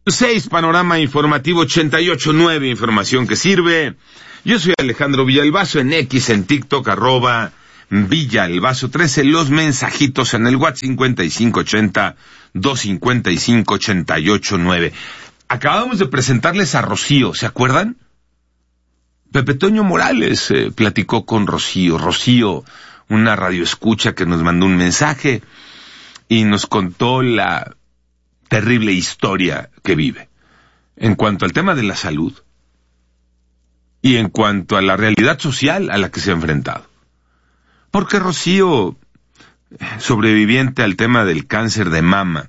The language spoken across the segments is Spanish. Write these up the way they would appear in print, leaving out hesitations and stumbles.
6, Panorama Informativo 88.9, información que sirve. Yo soy Alejandro Villalbazo, en X, en TikTok, @Villalbazo13, los mensajitos en el WhatsApp 5580-255-88.9. Acabamos de presentarles a Rocío, ¿se acuerdan? Pepe Toño Morales platicó con Rocío. Rocío, una radioescucha que nos mandó un mensaje y nos contó la terrible historia que vive en cuanto al tema de la salud y en cuanto a la realidad social a la que se ha enfrentado. Porque Rocío, sobreviviente al tema del cáncer de mama,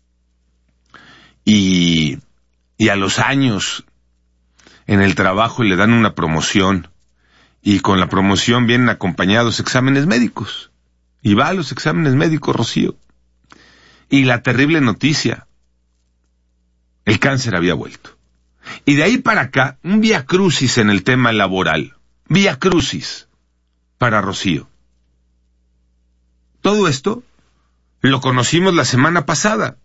y a los años en el trabajo le dan una promoción, y con la promoción vienen acompañados exámenes médicos, y va a los exámenes médicos Rocío, y la terrible noticia: el cáncer había vuelto. Y de ahí para acá, un viacrucis en el tema laboral. Viacrucis para Rocío. Todo esto lo conocimos la semana pasada.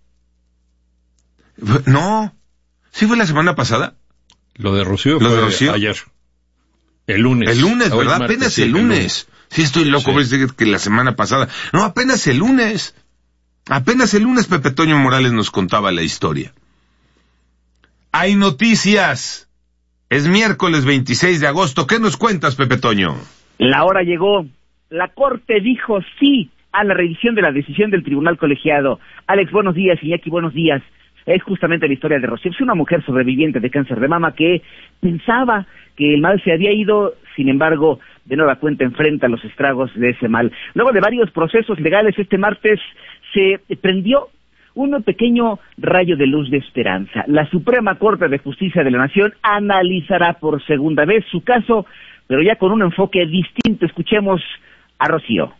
No, ¿sí fue la semana pasada? Lo de Rocío ¿Lo fue de Rocío? ayer. El lunes. El lunes, ¿verdad? Martes, Apenas sí, el lunes. Sí, estoy loco, voy a decir que la semana pasada. No, apenas el lunes. Apenas el lunes Pepe Toño Morales nos contaba la historia. Hay noticias. Es miércoles 26 de agosto. ¿Qué nos cuentas, Pepe Toño? La hora llegó. La Corte dijo sí a la revisión de la decisión del Tribunal Colegiado. Alex, buenos días. Iñaki, buenos días. Es justamente la historia de Rocío. Es una mujer sobreviviente de cáncer de mama que pensaba que el mal se había ido, sin embargo, de nueva cuenta enfrenta los estragos de ese mal. Luego de varios procesos legales, este martes se prendió un pequeño rayo de luz de esperanza. La Suprema Corte de Justicia de la Nación analizará por segunda vez su caso, pero ya con un enfoque distinto. Escuchemos a Rocío.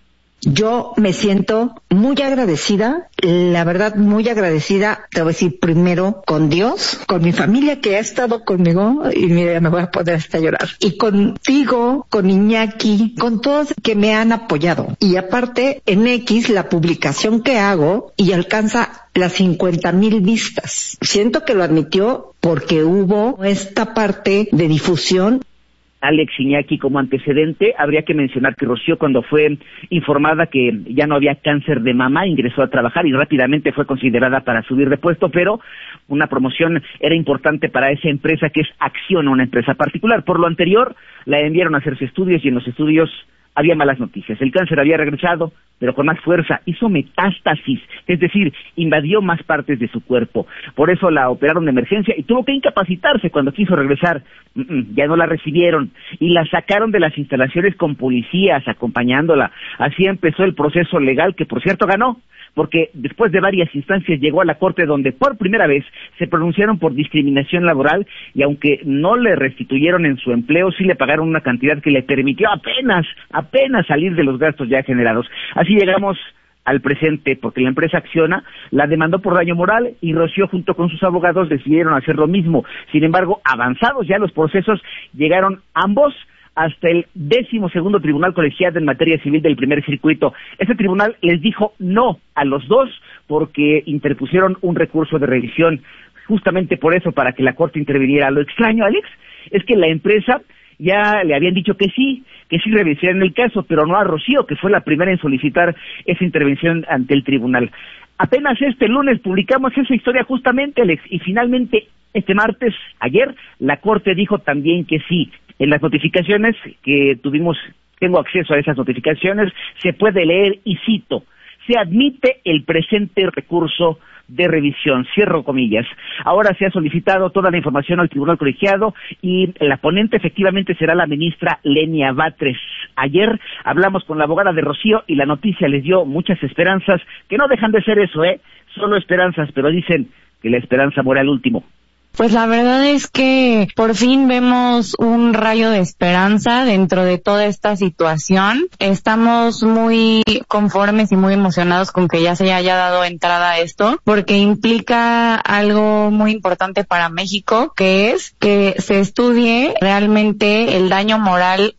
Yo me siento muy agradecida, la verdad muy agradecida, te voy a decir primero con Dios, con mi familia que ha estado conmigo, y mira, me voy a poder hasta llorar, y contigo, con Iñaki, con todos que me han apoyado. Y aparte, en X, la publicación que hago y alcanza las 50,000 vistas. Siento que lo admitió porque hubo esta parte de difusión. Alex, Iñaki, como antecedente, habría que mencionar que Rocío, cuando fue informada que ya no había cáncer de mama, ingresó a trabajar y rápidamente fue considerada para subir de puesto, pero una promoción era importante para esa empresa que es Acción, una empresa particular. Por lo anterior, la enviaron a hacerse estudios y en los estudios había malas noticias. El cáncer había regresado, pero con más fuerza, hizo metástasis, es decir, invadió más partes de su cuerpo. Por eso la operaron de emergencia y tuvo que incapacitarse cuando quiso regresar. Ya no la recibieron y la sacaron de las instalaciones con policías acompañándola. Así empezó el proceso legal, que por cierto ganó, porque después de varias instancias llegó a la Corte, donde por primera vez se pronunciaron por discriminación laboral, y aunque no le restituyeron en su empleo, sí le pagaron una cantidad que le permitió apenas salir de los gastos ya generados. Así llegamos al presente, porque la empresa Acciona la demandó por daño moral y Rocío junto con sus abogados decidieron hacer lo mismo. Sin embargo, avanzados ya los procesos, llegaron ambos hasta el 12º Tribunal Colegiado en materia civil del primer circuito. Este tribunal les dijo no a los dos porque interpusieron un recurso de revisión, justamente por eso, para que la Corte interviniera. Lo extraño, Alex, es que la empresa ya le habían dicho que sí revisarían el caso, pero no a Rocío, que fue la primera en solicitar esa intervención ante el tribunal. Apenas este lunes publicamos esa historia justamente, Alex, y finalmente este martes, ayer, la Corte dijo también que sí. En las notificaciones que tuvimos, tengo acceso a esas notificaciones, se puede leer, y cito: se admite el presente recurso de revisión, cierro comillas. Ahora se ha solicitado toda la información al Tribunal Colegiado y la ponente efectivamente será la ministra Lenia Batres. Ayer hablamos con la abogada de Rocío y la noticia les dio muchas esperanzas, que no dejan de ser eso, solo esperanzas, pero dicen que la esperanza muere al último. Pues la verdad es que por fin vemos un rayo de esperanza dentro de toda esta situación. Estamos muy conformes y muy emocionados con que ya se haya dado entrada a esto, porque implica algo muy importante para México, que es que se estudie realmente el daño moral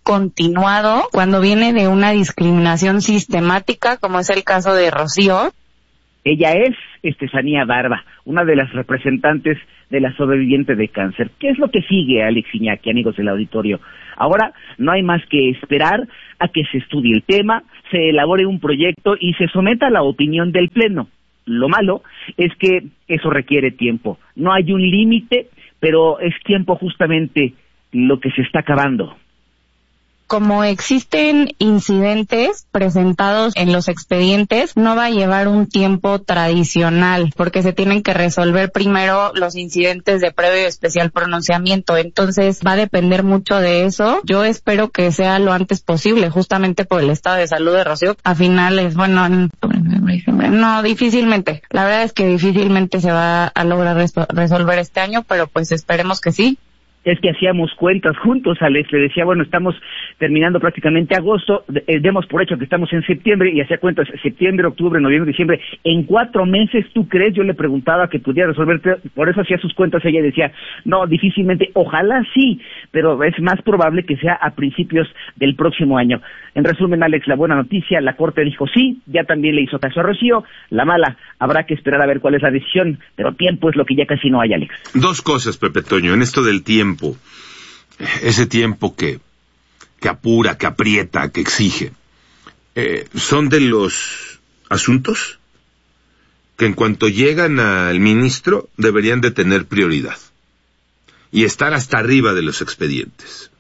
continuado cuando viene de una discriminación sistemática, como es el caso de Rocío. Ella es Estefanía Barba, una de las representantes de la sobreviviente de cáncer. ¿Qué es lo que sigue, Alex Iñaki, amigos del auditorio? Ahora no hay más que esperar a que se estudie el tema, se elabore un proyecto y se someta a la opinión del Pleno. Lo malo es que eso requiere tiempo. No hay un límite, pero es tiempo justamente lo que se está acabando. Como existen incidentes presentados en los expedientes, no va a llevar un tiempo tradicional, porque se tienen que resolver primero los incidentes de previo y especial pronunciamiento. Entonces va a depender mucho de eso. Yo espero que sea lo antes posible, justamente por el estado de salud de Rocío. A finales, no, difícilmente. La verdad es que difícilmente se va a lograr resolver este año, pero pues esperemos que sí. Es que hacíamos cuentas juntos, Alex, le decía, bueno, estamos terminando prácticamente agosto, demos por hecho que estamos en septiembre, y hacía cuentas, septiembre, octubre, noviembre, diciembre, en 4 meses, ¿tú crees? Yo le preguntaba que pudiera resolverte, por eso hacía sus cuentas, ella decía, no, difícilmente, ojalá sí, pero es más probable que sea a principios del próximo año. En resumen, Alex, la buena noticia, la Corte dijo sí, ya también le hizo caso a Rocío, la mala, habrá que esperar a ver cuál es la decisión, pero tiempo es lo que ya casi no hay, Alex. 2 cosas, Pepe Toño, en esto del tiempo, ese tiempo que apura, que aprieta, que exige, son de los asuntos que en cuanto llegan al ministro deberían de tener prioridad y estar hasta arriba de los expedientes.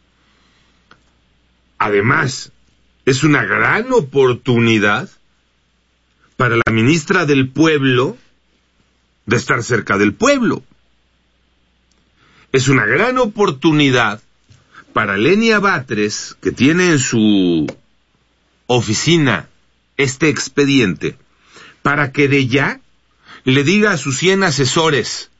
Además, es una gran oportunidad para la ministra del Pueblo de estar cerca del pueblo. Es una gran oportunidad para Lenia Batres, que tiene en su oficina este expediente, para que de ya le diga a sus 100 asesores,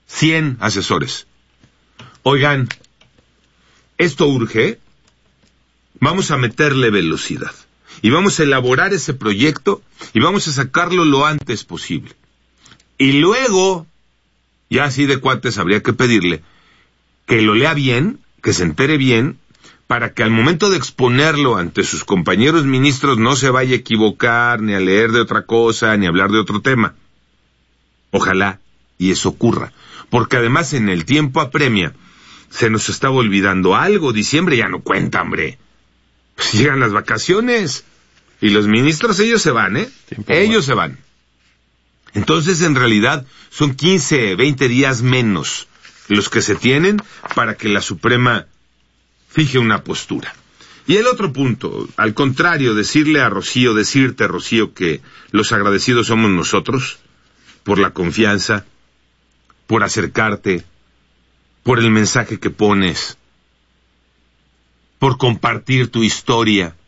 oigan, esto urge, vamos a meterle velocidad, y vamos a elaborar ese proyecto, y vamos a sacarlo lo antes posible. Y luego, ya así de cuates habría que pedirle que lo lea bien, que se entere bien, para que al momento de exponerlo ante sus compañeros ministros no se vaya a equivocar, ni a leer de otra cosa, ni a hablar de otro tema. Ojalá y eso ocurra, porque además en el tiempo apremia, se nos estaba olvidando algo. Diciembre ya no cuenta, hombre. Pues llegan las vacaciones, y los ministros, ellos se van, ellos se van. Entonces, en realidad, son 15, 20 días menos los que se tienen para que la Suprema fije una postura. Y el otro punto, al contrario, decirte, Rocío, que los agradecidos somos nosotros, por la confianza, por acercarte, por el mensaje que pones, por compartir tu historia,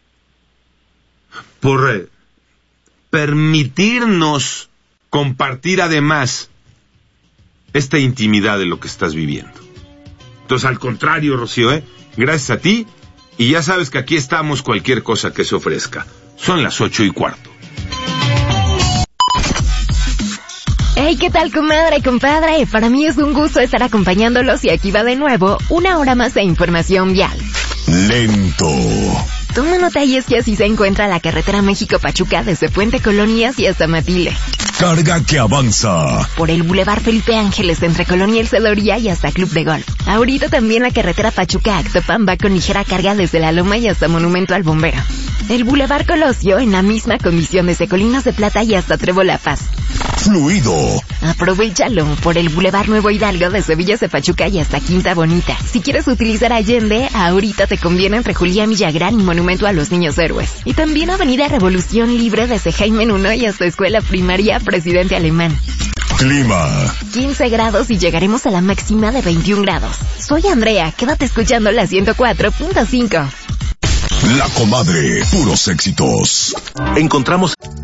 por permitirnos compartir además esta intimidad de lo que estás viviendo. Entonces, al contrario, Rocío, gracias a ti, y ya sabes que aquí estamos cualquier cosa que se ofrezca. Son las 8:15. Hey, ¿qué tal, comadre y compadre? Para mí es un gusto estar acompañándolos y aquí va de nuevo una hora más de información vial. Lento. Toma nota, y es que así se encuentra la carretera México-Pachuca desde Puente Colonias y hasta Matile. Carga que avanza. Por el Boulevard Felipe Ángeles entre Colonia El Celoría y hasta Club de Golf. Ahorita también la carretera Pachuca-Actopan va con ligera carga desde La Loma y hasta Monumento al Bombero. El Boulevard Colosio en la misma condición desde Colinas de Plata y hasta Trevo La Paz. Fluido. Aprovéchalo por el Boulevard Nuevo Hidalgo desde Villas de Pachuca y hasta Quinta Bonita. Si quieres utilizar Allende, ahorita te conviene entre Julián Villagrán y Monumento a los Niños Héroes. Y también Avenida Revolución Libre desde Jaime I y hasta Escuela Primaria Presidente Alemán. Clima. 15 grados y llegaremos a la máxima de 21 grados. Soy Andrea, quédate escuchando la 104.5. La Comadre, puros éxitos. Encontramos